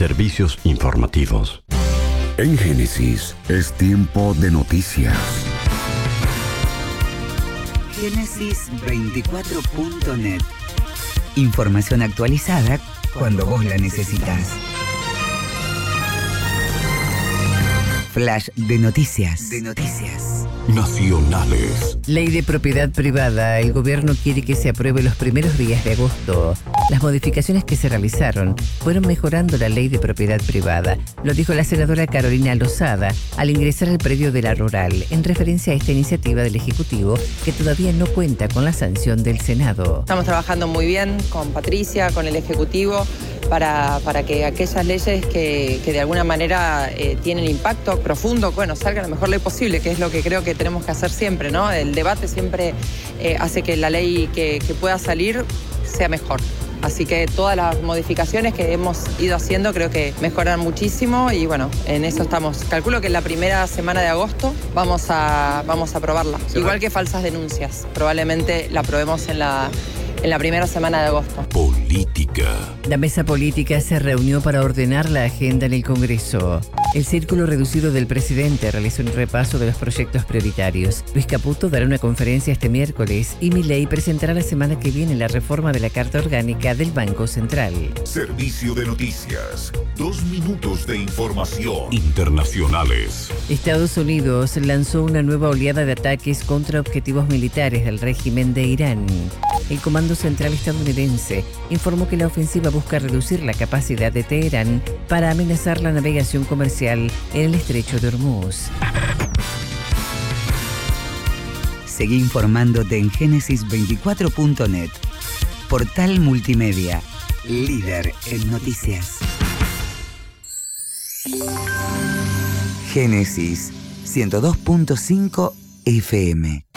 servicios informativos. En Génesis es tiempo de noticias. Génesis24.net. Información actualizada cuando vos la necesitas. Flash de noticias. Nacionales. Ley de propiedad privada. El gobierno quiere que se apruebe los primeros días de agosto. Las modificaciones que se realizaron fueron mejorando la ley de propiedad privada. Lo dijo la senadora Carolina Lozada al ingresar al predio de la Rural, en referencia a esta iniciativa del Ejecutivo que todavía no cuenta con la sanción del Senado. Estamos trabajando muy bien con Patricia, con el Ejecutivo, para que aquellas leyes que de alguna manera tienen impacto profundo, salgan lo mejor ley posible, que es lo que creo que tenemos que hacer siempre, ¿no? El debate siempre hace que la ley que pueda salir sea mejor. Así que todas las modificaciones que hemos ido haciendo creo que mejoran muchísimo y en eso estamos. Calculo que en la primera semana de agosto vamos a aprobarla. Igual que falsas denuncias. Probablemente la aprobemos en la primera semana de agosto. Política. La mesa política se reunió para ordenar la agenda en el Congreso. El círculo reducido del presidente realizó un repaso de los proyectos prioritarios. Luis Caputo dará una conferencia este miércoles y Milei presentará la semana que viene la reforma de la Carta Orgánica del Banco Central. Servicio de noticias. 2 minutos de información. Internacionales. Estados Unidos lanzó una nueva oleada de ataques contra objetivos militares del régimen de Irán. El Comando Central estadounidense informó que la ofensiva busca reducir la capacidad de Teherán para amenazar la navegación comercial en el estrecho de Hormuz. Seguí informándote en Génesis24.net. Portal multimedia, líder en noticias. Génesis 102.5 FM.